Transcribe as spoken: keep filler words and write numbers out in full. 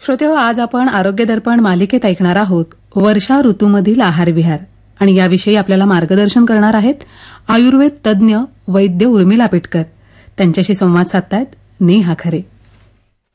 श्रोतेहो, आज आपण आरोग्य दर्पण मालिकेत ऐकणार आहोत वर्षा ऋतूमधील आहार विहार आणि याविषयी आपल्याला मार्गदर्शन करणार आहेत आयुर्वेद तज्ज्ञ वैद्य उर्मिला पेटकर. त्यांच्याशी संवाद साधतायत नेहा खरे.